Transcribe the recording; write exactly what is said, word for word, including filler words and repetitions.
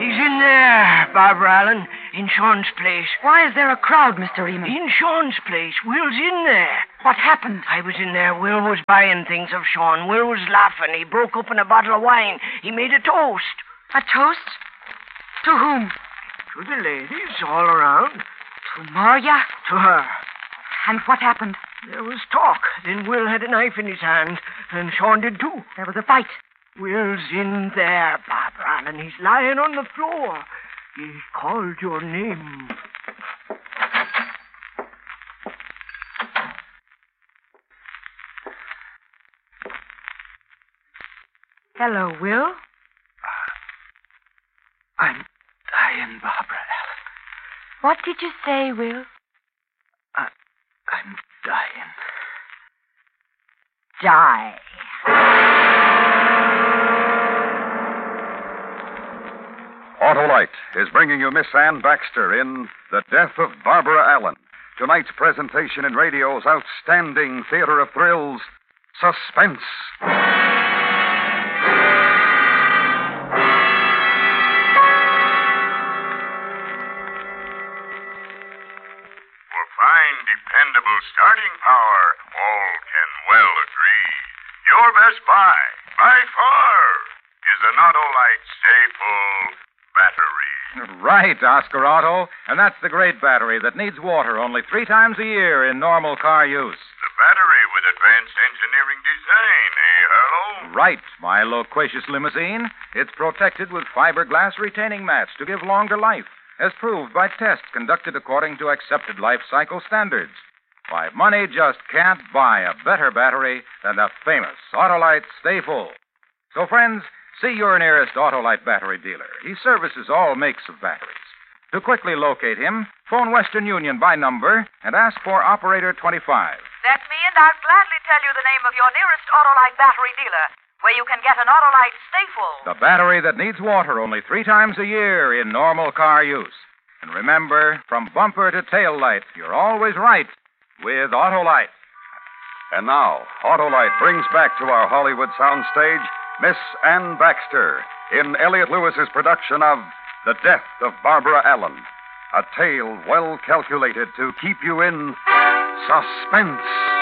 He's in there, Barbara Allen, in Sean's place. Why is there a crowd, Mister Eamon? In Sean's place. Will's in there. What happened? I was in there. Will was buying things of Sean. Will was laughing. He broke open a bottle of wine. He made a toast. A toast? To whom? To the ladies all around. To Maria? To her. And what happened? There was talk. Then Will had a knife in his hand, and Sean did too. There was a fight. Will's in there, Barbara, and he's lying on the floor. He called your name. Hello, Will. I'm dying, Barbara Allen. What did you say, Will? I, I'm dying. Die. Autolite is bringing you Miss Ann Baxter in The Death of Barbara Allen. Tonight's presentation in radio's outstanding theater of thrills, Suspense. For fine, dependable starting power, all can well agree. Your best buy, by far, is an Autolite Stay-Full battery. Right, Oscar Otto. And that's the great battery that needs water only three times a year in normal car use. The battery with advanced engineering design, eh, Harlow? Right, my loquacious limousine. It's protected with fiberglass retaining mats to give longer life, as proved by tests conducted according to accepted life cycle standards. Why, money just can't buy a better battery than the famous Autolite Stay Full. So, friends, see your nearest Autolite battery dealer. He services all makes of batteries. To quickly locate him, phone Western Union by number and ask for Operator twenty-five. That's me, and I'll gladly tell you the name of your nearest Autolite battery dealer, where you can get an Autolite Stay Full. The battery that needs water only three times a year in normal car use. And remember, from bumper to tail light, you're always right with Autolite. And now, Autolite brings back to our Hollywood soundstage Miss Ann Baxter in Elliot Lewis's production of The Death of Barbara Allen, a tale well calculated to keep you in suspense.